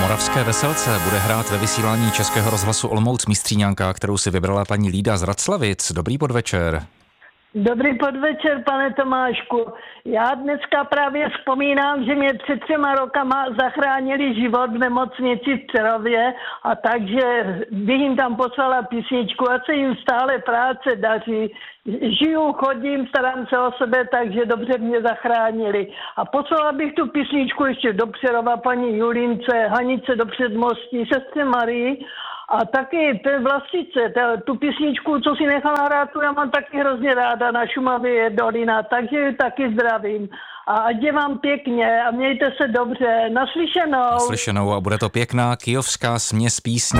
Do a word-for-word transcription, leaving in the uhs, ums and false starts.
Moravské Veselce bude hrát ve vysílání Českého rozhlasu Olomouc mistříňanka, kterou si vybrala paní Lída z Raclavic. Dobrý podvečer. Dobrý podvečer, pane Tomášku. Já dneska právě vzpomínám, že mě před třema rokama zachránili život v nemocnici v Přerově, a takže bych jim tam poslala písničku a se jim stále práce daří. Žiju, chodím, starám se o sebe, takže dobře mě zachránili. A poslala bych tu písničku ještě do Přerova paní Julince, Hanice do Předmostí, sestře Marii. A taky ten Vlastice, tu písničku, co si nechala hrát, tu já mám taky hrozně ráda, na Šumavě je dolina, takže ji taky zdravím. A ať je vám pěkně a mějte se dobře. Naslyšenou. Naslyšenou a bude to pěkná kyjovská směs písní.